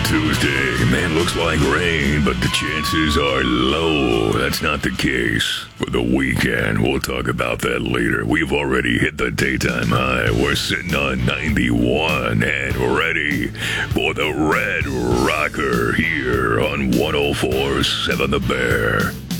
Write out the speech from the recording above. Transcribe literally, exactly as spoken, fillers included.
Tuesday. Man, looks like rain, but the chances are low. That's not the case for the weekend. We'll talk about that later. We've already hit the daytime high. We're sitting on ninety-one and ready for the Red Rocker here on one oh four point seven The Bear.